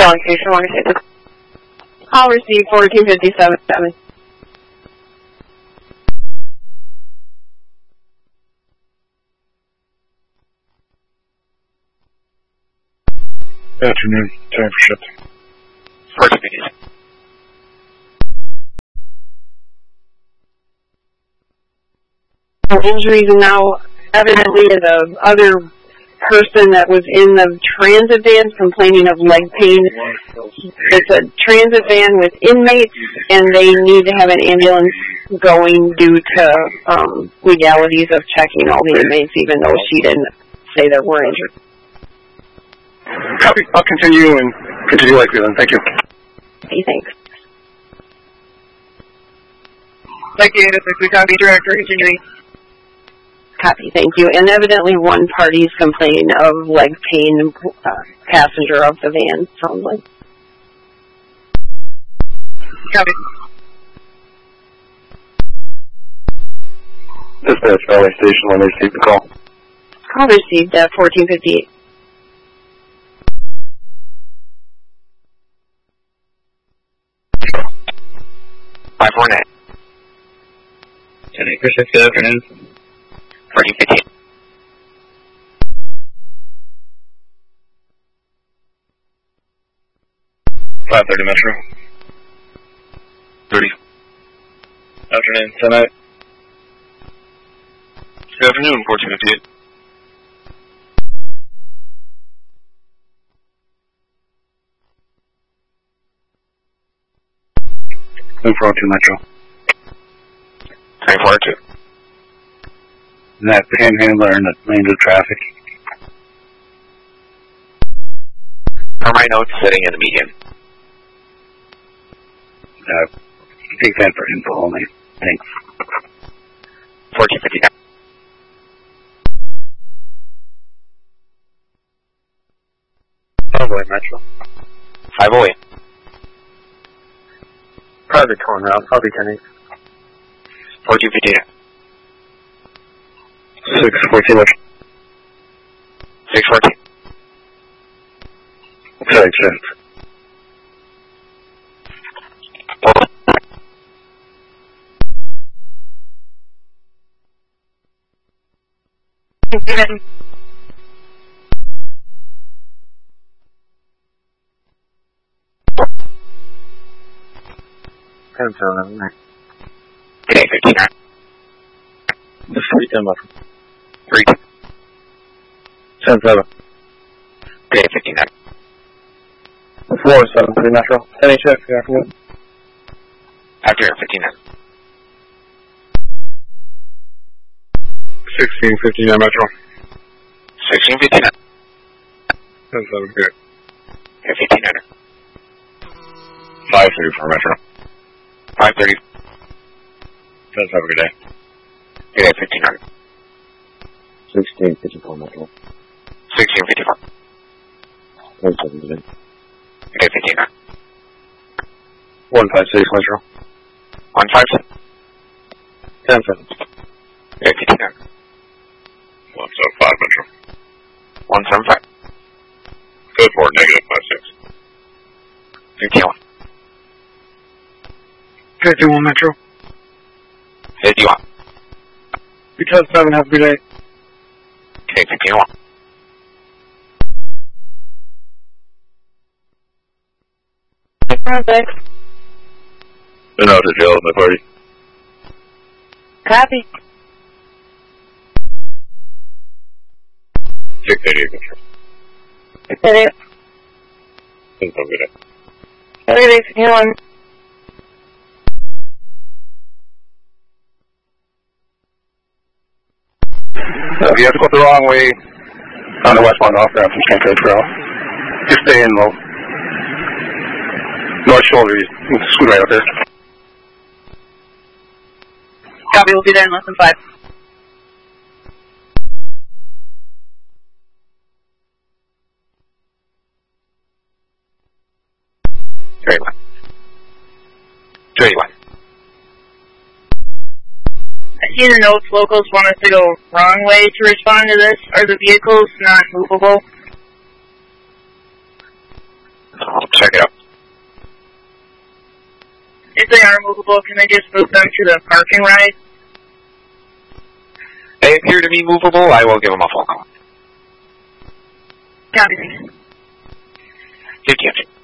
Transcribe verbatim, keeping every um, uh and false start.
Calling station, want to say this? Call received fourteen fifty-seven seven. Afternoon, time for shift. fourteen fifty-seven. Injuries, and now evidently the other person that was in the transit van complaining of leg pain. It's a transit van with inmates, and they need to have an ambulance going due to um, legalities of checking all the inmates, even though she didn't say there were injured. Copy. I'll continue and continue likely then. Thank you. Okay, thanks. Thank you. We copy director continuing. Copy, thank you. And evidently one party's complaining of leg pain, uh, passenger of the van, sounds like. Copy. Dispatch, Valley Station, when they received the call. Call received at fourteen fifty-eight. five four nine. ten acres, good afternoon. fourteen fifty-eight. five thirty Metro. thirty. Afternoon, ten eight. Good afternoon, fourteen fifty-eight. ten four oh two Metro. nine four two. That panhandler in the lanes of traffic. Per my notes, sitting in the median. Uh, take that for info only. Thanks. fourteen fifty-nine. five oh eight Metro. five oh eight. Private corner out. Copy ten eight. fourteen fifty-nine. six fourteen Metro. six fourteen. Sorry, check. Given. ten seven. Okay, fifty-nine. Just three ten Metro. three. ten seven. Okay, fifty-nine. four seven three Metro. N H F, good afternoon. After fifty-nine. sixteen fifty-nine Metro. sixteen fifty-nine. ten seven good. Okay, fifty-nine. five thirty-four Metro. five thirty. ten seven good day. Okay, fifty-nine. sixteen fifty-four Metro. sixteen fifty-four. ten seven good day. Okay, fifty-nine. one five six Metro. one five six. ten seven. Okay, fifty-nine. one seven five Metro. one seven five. Code four negative five six. fifty-one. fifty-one Metro. fifty-one. Because seven have a good day. Okay, fifty-one. Perfect. Been out to jail with my party. Copy. six eighty-eight Metro. Did it? ten seven good day. Everything's fifty-one. So if you have to go the wrong way on the westbound off ramp from Stanford Trail, just stay in low. North shoulder, you can scoot right up there. Copy, we'll be there in less than five. Very well. Very well. I see the notes. Locals want us to go wrong way to respond to this. Are the vehicles not movable? I'll check If they are movable, can they just move them to the parking ride? They appear to be movable. I will give them a phone call. Copy. Good, Captain.